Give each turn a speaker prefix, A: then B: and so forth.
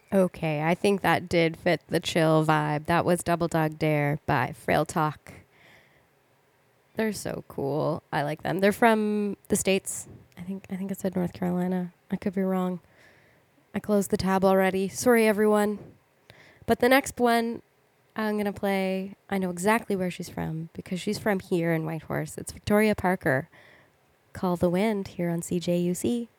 A: Okay, I think that did fit the chill vibe. That was Double Dog Dare by Frail Talk. They're so cool. I like them. They're from the States. I think it said North Carolina. I could be wrong. I closed the tab already. Sorry everyone. But the next one I'm going to play, I know exactly where she's from because she's from here in Whitehorse. It's Victoria Parker. Call the Wind here on CJUC.